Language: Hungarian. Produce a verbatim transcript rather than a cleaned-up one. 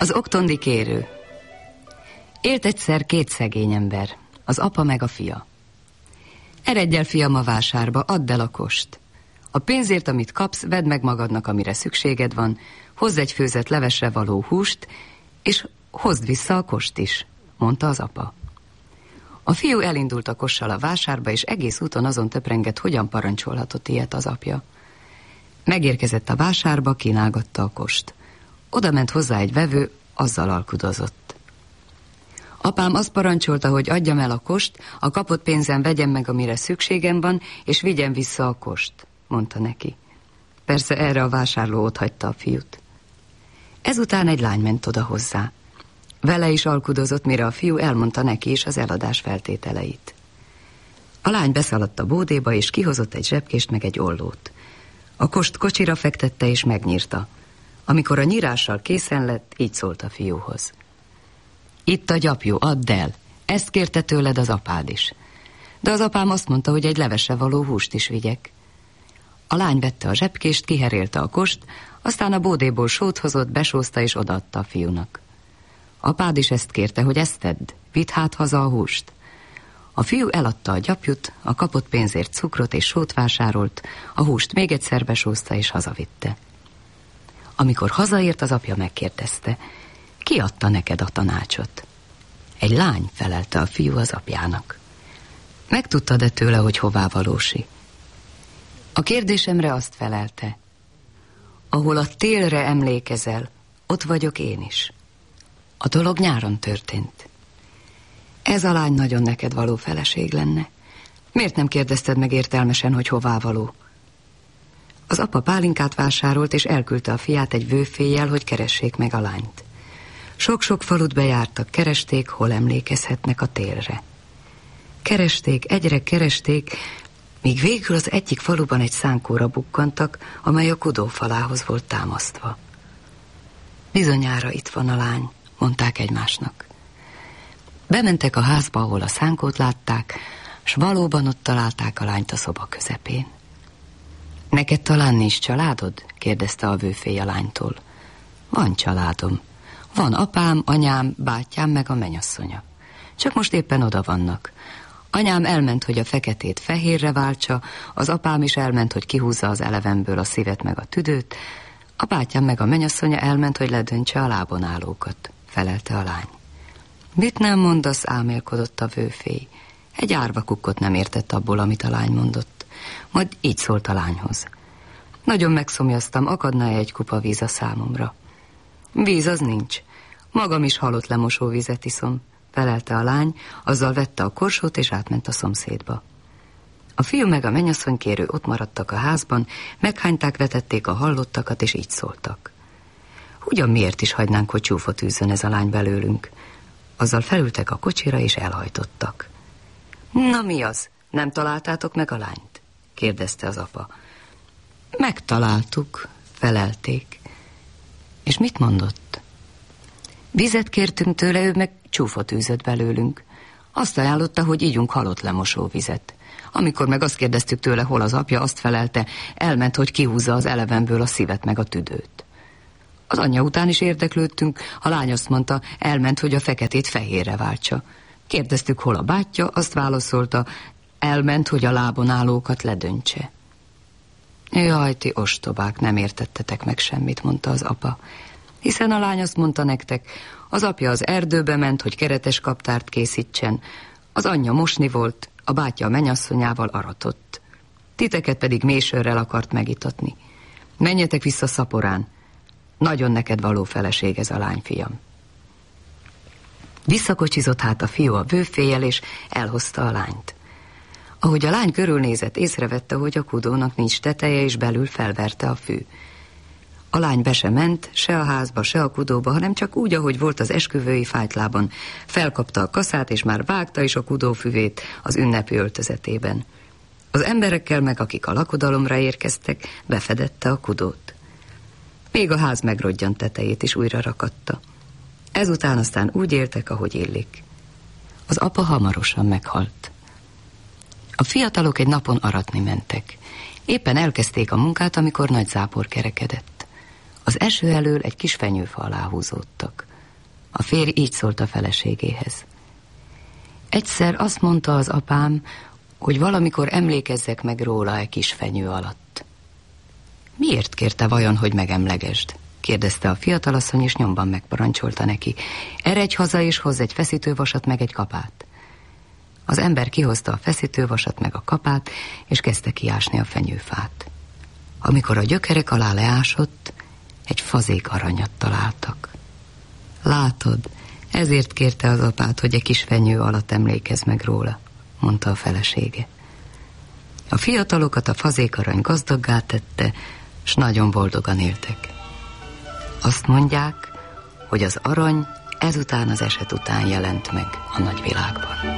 Az oktondi kérő. Élt egyszer két szegény ember, az apa meg a fia. Eredj el, fiam, a vásárba, add el a kost. A pénzért, amit kapsz, vedd meg magadnak, amire szükséged van, hozz egy főzett levesre való húst, és hozd vissza a kost is, mondta az apa. A fiú elindult a kossal a vásárba, és egész úton azon töprengett, hogyan parancsolhatott ilyet az apja. Megérkezett a vásárba, kínálgatta a kost. Oda ment hozzá egy vevő, azzal alkudozott. Apám azt parancsolta, hogy adjam el a kost, a kapott pénzen vegyem meg, amire szükségem van, és vigyem vissza a kost, mondta neki. Persze erre a vásárló otthagyta a fiút. Ezután egy lány ment oda hozzá. Vele is alkudozott, mire a fiú elmondta neki is az eladás feltételeit. A lány beszaladt a bódéba, és kihozott egy zsebkést meg egy ollót. A kost kocsira fektette és megnyírta. Amikor a nyírással készen lett, így szólt a fiúhoz. Itt a gyapjú, add el, ezt kérte tőled az apád is. De az apám azt mondta, hogy egy levesre való húst is vigyek. A lány vette a zsebkést, kiherélte a kost, aztán a bódéból sót hozott, besózta és odaadta a fiúnak. Apád is ezt kérte, hogy ezt tedd, vidd hát haza a húst. A fiú eladta a gyapjut, a kapott pénzért cukrot és sót vásárolt, a húst még egyszer besózta és hazavitte. Amikor hazaért, az apja megkérdezte, ki adta neked a tanácsot? Egy lány, felelte a fiú az apjának. Megtudtad-e tőle, hogy hová valósi? A kérdésemre azt felelte, ahol a télre emlékezel, ott vagyok én is. A dolog nyáron történt. Ez a lány nagyon neked való feleség lenne. Miért nem kérdezted meg értelmesen, hogy hová való? Az apa pálinkát vásárolt, és elküldte a fiát egy vőféjjel, hogy keressék meg a lányt. Sok-sok falut bejártak, keresték, hol emlékezhetnek a télre. Keresték, egyre keresték, míg végül az egyik faluban egy szánkóra bukkantak, amely a kudófalához volt támasztva. Bizonyára itt van a lány, mondták egymásnak. Bementek a házba, ahol a szánkót látták, s valóban ott találták a lányt a szoba közepén. Neked talán nincs családod? kérdezte a vőfély a lánytól. Van családom. Van apám, anyám, bátyám meg a menyasszonya. Csak most éppen oda vannak. Anyám elment, hogy a feketét fehérre váltsa, az apám is elment, hogy kihúzza az elevenből a szívet meg a tüdőt, a bátyám meg a menyasszonya elment, hogy ledöntse a lábon állókat, felelte a lány. Mit nem mondasz, álmélkodott a vőfély. Egy árva kukkot nem értett abból, amit a lány mondott. Majd így szólt a lányhoz. Nagyon megszomjaztam, akadna-e egy kupa víz a számomra? Víz az nincs. Magam is halott lemosó vizet iszom, felelte a lány, azzal vette a korsót és átment a szomszédba. A fiú meg a mennyasszony kérő ott maradtak a házban, meghányták, vetették a hallottakat, és így szóltak. Ugyan miért is hagynánk, hogy csúfot űzzön ez a lány belőlünk? Azzal felültek a kocsira, és elhajtottak. Na mi az? Nem találtátok meg a lányt? kérdezte az apa. Megtaláltuk, felelték. És mit mondott? Vizet kértünk tőle, ő meg csúfot űzött belőlünk. Azt ajánlotta, hogy ígyunk halott lemosó vizet. Amikor meg azt kérdeztük tőle, hol az apja, azt felelte, elment, hogy kihúzza az elevenből a szívet meg a tüdőt. Az anyja után is érdeklődtünk, a lány azt mondta, elment, hogy a feketét fehérre váltsa. Kérdeztük, hol a bátyja, azt válaszolta, elment, hogy a lábon állókat ledöntse. Jaj, ti ostobák, nem értettetek meg semmit, mondta az apa. Hiszen a lány azt mondta nektek, az apja az erdőbe ment, hogy keretes kaptárt készítsen, az anyja mosni volt, a bátyja a menyasszonyával aratott. Titeket pedig mésörrel akart megitatni. Menjetek vissza szaporán. Nagyon neked való feleség ez a lány, fiam. Visszakocsizott hát a fiú a vőfélyel, és elhozta a lányt. Ahogy a lány körülnézett, észrevette, hogy a kudónak nincs teteje, és belül felverte a fű. A lány be se ment, se a házba, se a kudóba, hanem csak úgy, ahogy volt az esküvői fájtlában. Felkapta a kaszát, és már vágta is a kudófüvét az ünnepi öltözetében. Az emberekkel meg, akik a lakodalomra érkeztek, befedette a kudót. Még a ház megrodjant tetejét is újra rakatta. Ezután aztán úgy éltek, ahogy illik. Az apa hamarosan meghalt. A fiatalok egy napon aratni mentek. Éppen elkezdték a munkát, amikor nagy zápor kerekedett. Az eső elől egy kis fenyőfa alá húzódtak. A férj így szólt a feleségéhez. Egyszer azt mondta az apám, hogy valamikor emlékezzek meg róla egy kis fenyő alatt. Miért kérte vajon, hogy megemlegesd? Kérdezte a fiatalasszony, és nyomban megparancsolta neki. Eredj haza, és hozz egy feszítővasat, meg egy kapát. Az ember kihozta a feszítővasat, meg a kapát, és kezdte kiásni a fenyőfát. Amikor a gyökerek alá leásott, egy fazék aranyat találtak. Látod, ezért kérte az apát, hogy egy kis fenyő alatt emlékezz meg róla, mondta a felesége. A fiatalokat a fazékarany gazdaggá tette, s nagyon boldogan éltek. Azt mondják, hogy az arany ezután az eset után jelent meg a nagyvilágban.